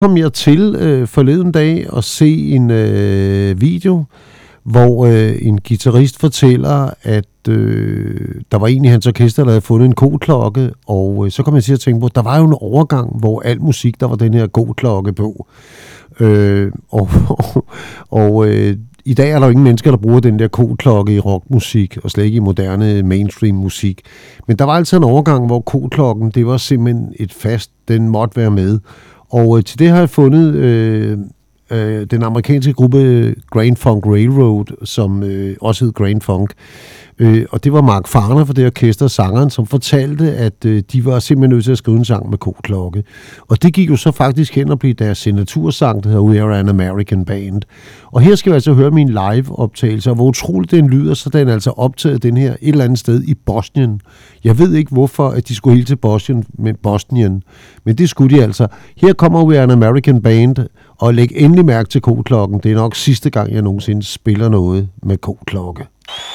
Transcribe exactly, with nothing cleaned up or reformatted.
kom jeg til øh, forleden dag at se en øh, video, hvor øh, en guitarist fortæller, at øh, der var en i hans orkester, der havde fundet en koklokke, og øh, så kom jeg til at tænke på, at der var jo en overgang, hvor al musik, der var den her koklokke på. Øh, og og, og øh, i dag er der jo ingen mennesker, der bruger den der koklokke i rockmusik, og slet ikke i moderne mainstream musik. Men der var altså en overgang, hvor koklokken, det var simpelthen et fast, den måtte være med. Og øh, til det har jeg fundet øh, øh, den amerikanske gruppe Grand Funk Railroad, som øh, også hed Grand Funk. Øh, og det var Mark Farner for det orkester, sangeren, som fortalte, at øh, de var simpelthen nødt til at skrive en sang med koklokke. Og det gik jo så faktisk hen og blev deres signatursang, der hedder We Are an American Band. Og her skal vi altså høre min live-optagelse, og hvor utroligt den lyder, så den er altså optaget den her et eller andet sted i Bosnien. Jeg ved ikke, hvorfor at de skulle helt til Bosnien, men Bosnien, men det skulle de altså. Her kommer We Are an American Band, og læg endelig mærke til koklokken. Det er nok sidste gang, jeg nogensinde spiller noget med koklokke.